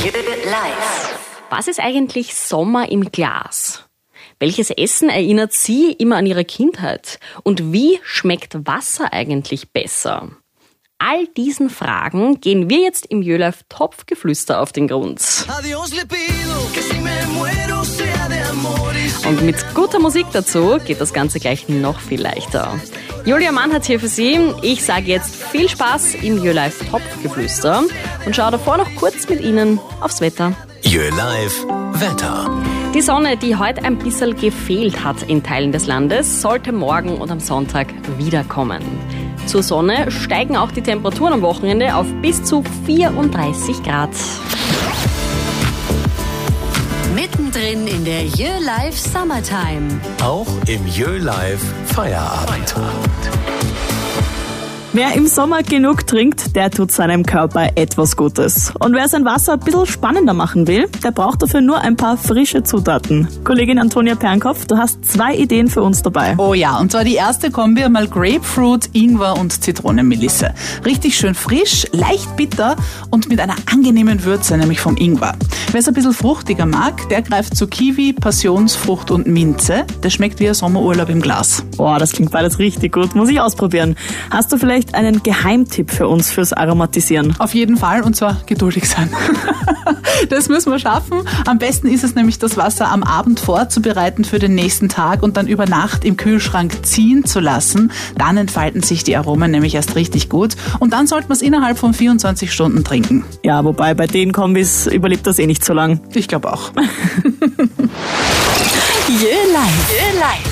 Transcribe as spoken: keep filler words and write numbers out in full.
Was ist eigentlich Sommer im Glas? Welches Essen erinnert Sie immer an Ihre Kindheit? Und wie schmeckt Wasser eigentlich besser? All diesen Fragen gehen wir jetzt im YöLife Topfgeflüster auf den Grund. Und mit guter Musik dazu geht das Ganze gleich noch viel leichter. Julia Mann hat hier für Sie. Ich sage jetzt viel Spaß im YöLife Topfgeflüster und schaue davor noch kurz mit Ihnen aufs Wetter. YöLife Wetter. Die Sonne, die heute ein bisschen gefehlt hat in Teilen des Landes, sollte morgen und am Sonntag wiederkommen. Zur Sonne steigen auch die Temperaturen am Wochenende auf bis zu vierunddreißig Grad. Mittendrin in der YöLife Summertime. Auch im YöLife Feierabend. Wer im Sommer genug trinkt, der tut seinem Körper etwas Gutes. Und wer sein Wasser ein bisschen spannender machen will, der braucht dafür nur ein paar frische Zutaten. Kollegin Antonia Pernkopf, du hast zwei Ideen für uns dabei. Oh ja, und zwar die erste Kombi einmal Grapefruit, Ingwer und Zitronenmelisse. Richtig schön frisch, leicht bitter und mit einer angenehmen Würze, nämlich vom Ingwer. Wer es ein bisschen fruchtiger mag, der greift zu Kiwi, Passionsfrucht und Minze. Das schmeckt wie ein Sommerurlaub im Glas. Boah, das klingt beides richtig gut. Muss ich ausprobieren. Hast du vielleicht einen Geheimtipp für uns fürs Aromatisieren? Auf jeden Fall, und zwar geduldig sein. Das müssen wir schaffen. Am besten ist es nämlich, das Wasser am Abend vorzubereiten für den nächsten Tag und dann über Nacht im Kühlschrank ziehen zu lassen. Dann entfalten sich die Aromen nämlich erst richtig gut. Und dann sollte man es innerhalb von vierundzwanzig Stunden trinken. Ja, wobei bei den Kombis überlebt das eh nicht so lang. Ich glaube auch. YöLife. YöLife.